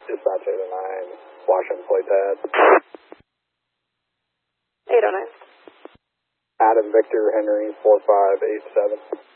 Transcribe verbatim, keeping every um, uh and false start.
Dispatch eight oh nine, Washington plate pad. eight oh nine. Adam Victor Henry four five eight seven.